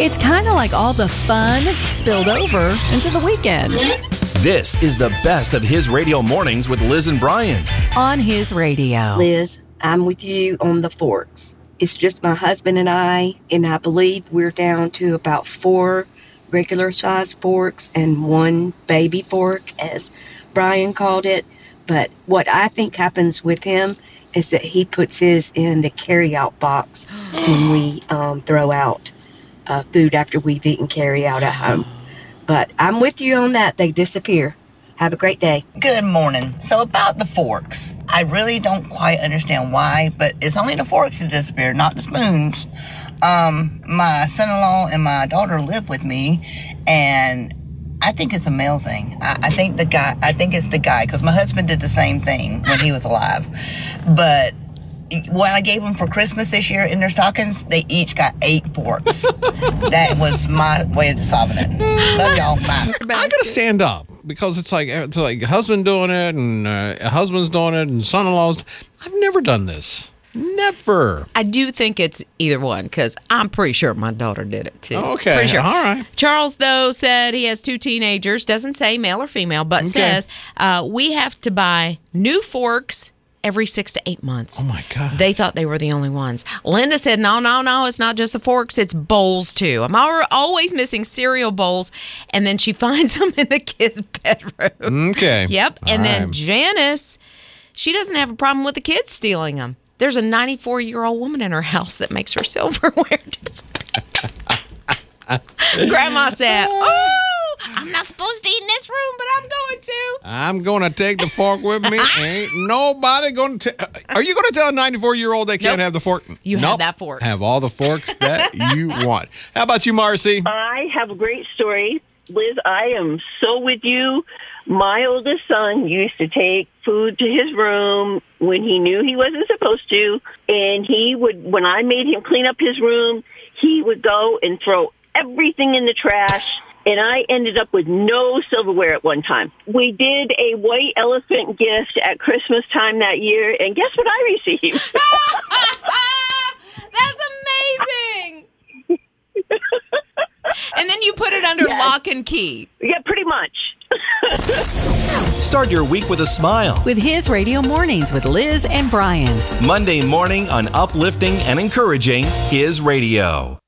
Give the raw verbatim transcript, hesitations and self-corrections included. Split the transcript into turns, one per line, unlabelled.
It's kind of like all the fun spilled over into the weekend.
This is the best of His Radio Mornings with Liz and Brian.
On His Radio.
Liz, I'm with you on the forks. It's just my husband and I, and I believe we're down to about four regular size forks and one baby fork, as Brian called it. But what I think happens with him is that he puts his in the carry-out box when we um, throw out uh, food after we've eaten carry-out at home. But I'm with you on that. They disappear. Have a great day.
Good morning. So about the forks, I really don't quite understand why, but it's only the forks that disappear, not the spoons. Um, my son-in-law and my daughter live with me, and I think it's a male thing. I, I think the guy, I think it's the guy, because my husband did the same thing when he was alive. But what I gave them for Christmas this year in their stockings, they each got eight forks. That was my way of solving it. Love y'all. Bye.
I gotta stand up because it's like it's like husband doing it and uh, a husband's doing it and son-in-law's. I've never done this. Never.
I do think it's either one because I'm pretty sure my daughter did it too.
Okay.
Pretty sure.
All right.
Charles, though, said he has two teenagers. Doesn't say male or female, but
Okay.
says uh, we have to buy new forks every six to eight months.
Oh, my God.
They thought they were the only ones. Linda said, no, no, no, it's not just the forks, it's bowls, too. I'm al- always missing cereal bowls, and then she finds them in the kids' bedroom.
Okay.
Yep.
All
and then
right.
Janice, she doesn't have a problem with the kids stealing them. There's a ninety-four-year-old woman in her house that makes her silverware disappear. Grandma said, oh, I'm not supposed to eat in this room, but I'm going to.
I'm going to take the fork with me. Ain't nobody going to... T- Are you going to tell a ninety-four-year-old they can't
Nope.
have the fork?
You
nope.
have that fork.
Have all the forks that you want. How about you, Marcy?
I have a great story. Liz, I am so with you. My oldest son used to take food to his room when he knew he wasn't supposed to, and he would, when I made him clean up his room, he would go and throw everything in the trash, and I ended up with no silverware at one time. We did a white elephant gift at Christmas time that year, and guess what I received?
That's amazing. And then you put it under
Yes.
lock and key.
Yeah, pretty much.
Start your week with a smile.
With His Radio Mornings with Liz and Brian.
Monday morning on Uplifting and Encouraging His Radio.